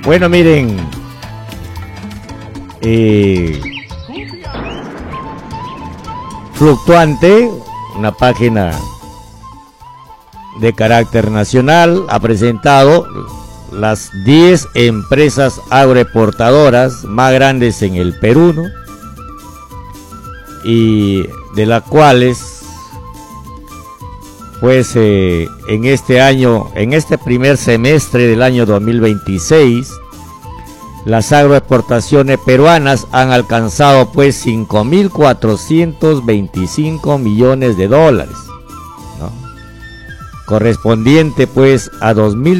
Bueno, miren, Fluctuante, una página de carácter nacional, ha presentado las 10 empresas agroexportadoras más grandes en el Perú, ¿no? Y de las cuales pues en este año, en este primer semestre del año 2026, las agroexportaciones peruanas han alcanzado pues 5.425 millones de dólares, ¿no? Correspondiente pues a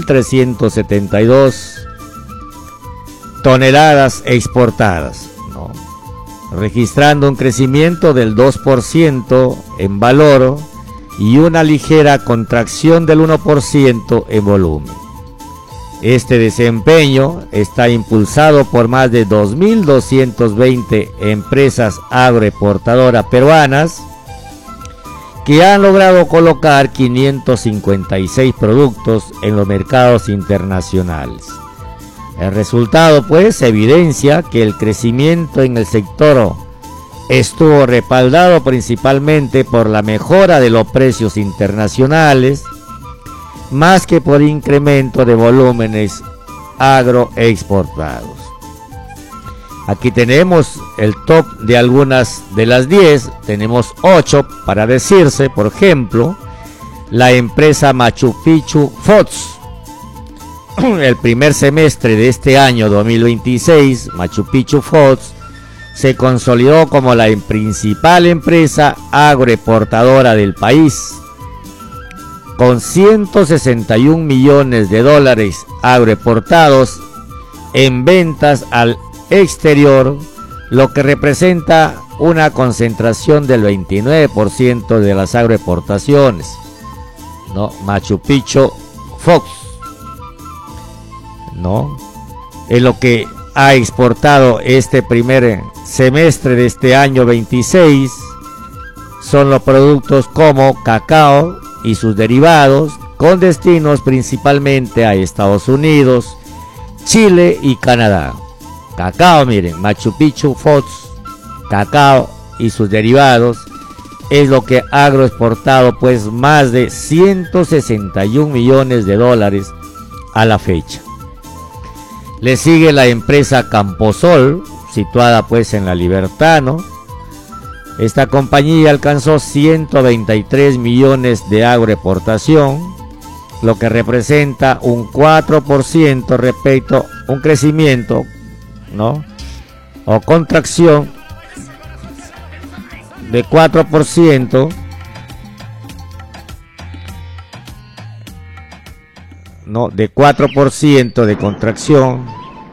2.372 toneladas exportadas, ¿no? Registrando un crecimiento del 2% en valor y una ligera contracción del 1% en volumen. Este desempeño está impulsado por más de 2.220 empresas agroexportadoras peruanas que han logrado colocar 556 productos en los mercados internacionales. El resultado pues evidencia que el crecimiento en el sector estuvo respaldado principalmente por la mejora de los precios internacionales, más que por incremento de volúmenes agroexportados. Aquí tenemos el top de algunas de las 10, tenemos 8 para decirse. Por ejemplo, la empresa Machu Picchu Foods. El primer semestre de este año 2026, Machu Picchu Foods se consolidó como la principal empresa agroexportadora del país, con 161 millones de dólares agroexportados en ventas al exterior, lo que representa una concentración del 29% de las agroexportaciones, ¿no? Machu Picchu Foods, ¿no? Es lo que ha exportado este primer semestre de este año 26. Son los productos como cacao y sus derivados, con destinos principalmente a Estados Unidos, Chile y Canadá. Cacao, miren, Machu Picchu Foods, cacao y sus derivados es lo que ha agroexportado pues más de 161 millones de dólares a la fecha. Le sigue la empresa Camposol, situada pues en La Libertad, ¿no? Esta compañía alcanzó 123 millones de agroexportación, lo que representa un 4% respecto a un crecimiento, ¿no? O contracción de 4%, ¿no? De 4% de contracción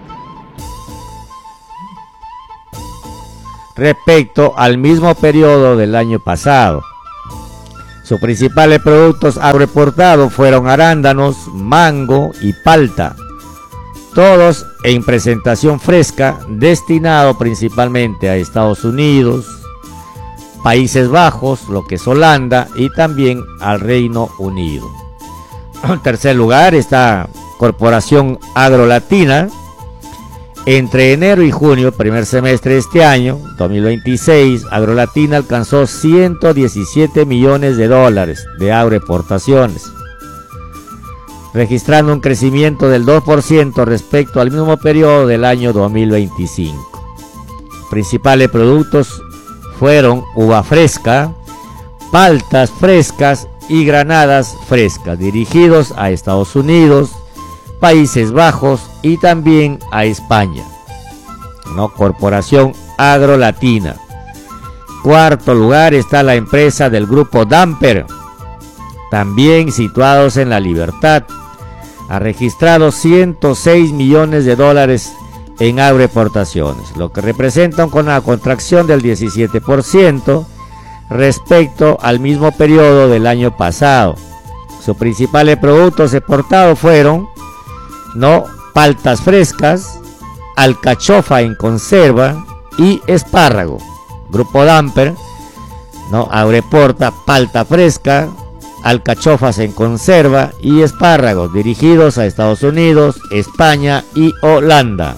respecto al mismo periodo del año pasado. Sus principales productos agroexportados fueron arándanos, mango y palta, todos en presentación fresca, destinado principalmente a Estados Unidos, Países Bajos, lo que es Holanda, y también al Reino Unido. En tercer lugar está Corporación Agrolatina. Entre enero y junio, primer semestre de este año 2026, Agrolatina alcanzó 117 millones de dólares de agroexportaciones, registrando un crecimiento del 2% respecto al mismo periodo del año 2025. Principales productos fueron uva fresca, paltas frescas y granadas frescas, dirigidos a Estados Unidos, Países Bajos y también a España, ¿no? Corporación Agrolatina. Cuarto lugar está la empresa del grupo Damper, también situados en La Libertad. Ha registrado 106 millones de dólares en agroexportaciones, lo que representa una contracción del 17% respecto al mismo periodo del año pasado. Sus principales productos exportados fueron, ¿no?, paltas frescas, alcachofa en conserva y espárrago. Grupo Damper, ¿no?, agroexporta palta fresca, alcachofas en conserva y espárragos, dirigidos a Estados Unidos, España y Holanda.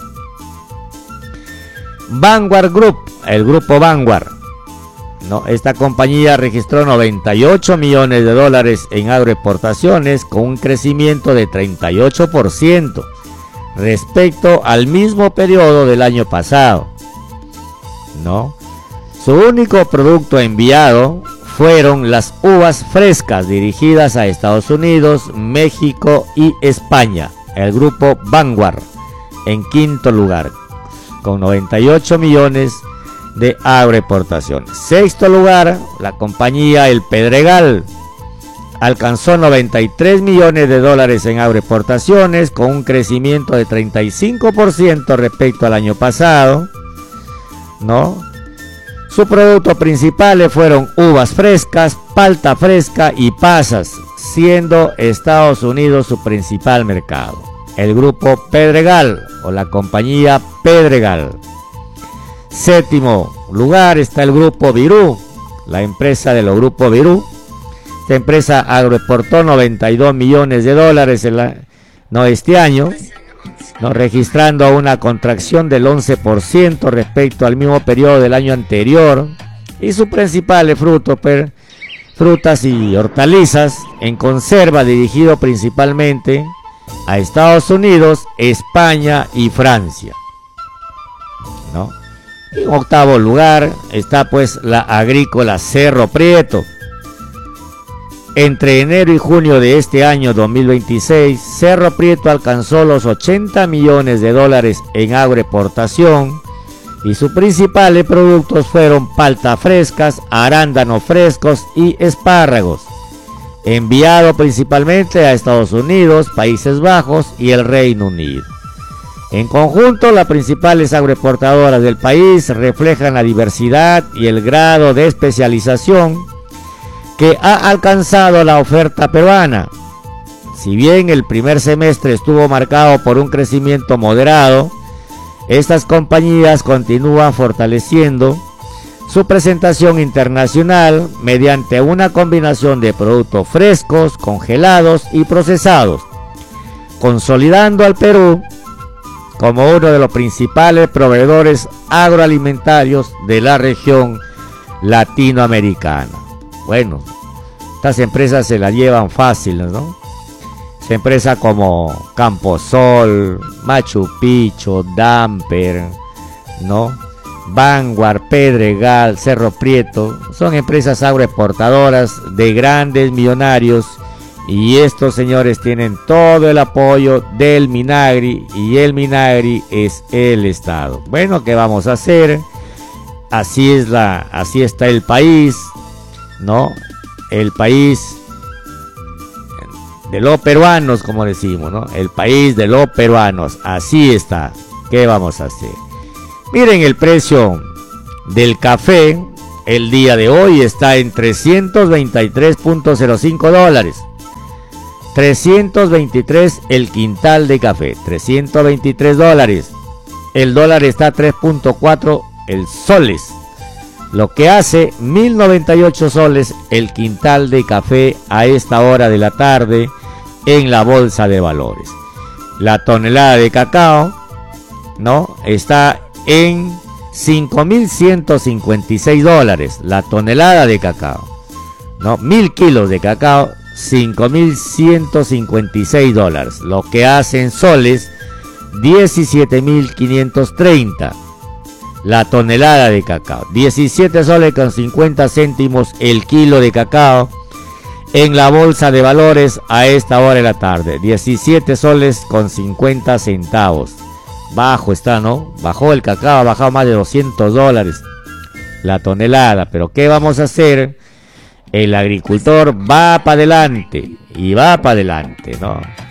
Vanguard Group, el grupo Vanguard, ¿no? Esta compañía registró 98 millones de dólares en agroexportaciones, con un crecimiento de 38% respecto al mismo periodo del año pasado, ¿no? Su único producto enviado fueron las uvas frescas, dirigidas a Estados Unidos, México y España. El grupo Vanguard en quinto lugar, con 98 millones de agroexportaciones. Sexto lugar, la compañía El Pedregal alcanzó 93 millones de dólares en agroexportaciones, con un crecimiento de 35% respecto al año pasado, ¿no? Sus productos principales fueron uvas frescas, palta fresca y pasas, siendo Estados Unidos su principal mercado. El grupo Pedregal, o la compañía Pedregal. Séptimo lugar está el grupo Virú, la empresa de los grupos Virú. Esta empresa agroexportó 92 millones de dólares este año, ¿no? Registrando una contracción del 11% respecto al mismo periodo del año anterior. Y sus principales frutas y hortalizas en conserva, dirigido principalmente a Estados Unidos, España y Francia, ¿no? En octavo lugar está pues la agrícola Cerro Prieto. Entre enero y junio de este año 2026, Cerro Prieto alcanzó los 80 millones de dólares en agroexportación, y sus principales productos fueron palta frescas, arándanos frescos y espárragos, enviado principalmente a Estados Unidos, Países Bajos y el Reino Unido. En conjunto, las principales agroexportadoras del país reflejan la diversidad y el grado de especialización que ha alcanzado la oferta peruana. Si bien el primer semestre estuvo marcado por un crecimiento moderado, estas compañías continúan fortaleciendo su presentación internacional mediante una combinación de productos frescos, congelados y procesados, consolidando al Perú como uno de los principales proveedores agroalimentarios de la región latinoamericana. Bueno, estas empresas se las llevan fácil, ¿no? Empresas como Camposol, Machu Picchu, Damper, ¿no? Vanguard, Pedregal, Cerro Prieto, son empresas agroexportadoras de grandes millonarios, y estos señores tienen todo el apoyo del Minagri, y el Minagri es el Estado. Bueno, ¿qué vamos a hacer? Así está el país, ¿no? El país de los peruanos, como decimos, ¿no? El país de los peruanos, así está. ¿Qué vamos a hacer? Miren, el precio del café el día de hoy está en 323.05 dólares. 323 el quintal de café, 323 dólares. El dólar está a 3.4 el soles, lo que hace 1098 soles el quintal de café a esta hora de la tarde en la bolsa de valores. La tonelada de cacao, ¿no?, está en 5.156 dólares la tonelada de cacao, ¿no? 1000 kilos de cacao, 5.156 dólares, lo que hace en soles 17.530 la tonelada de cacao. 17 soles con 50 céntimos el kilo de cacao en la bolsa de valores a esta hora de la tarde. 17 soles con 50 centavos. Bajo está, ¿no? Bajó el cacao, ha bajado más de 200 dólares la tonelada. Pero ¿qué vamos a hacer? El agricultor va para adelante y va para adelante, ¿no?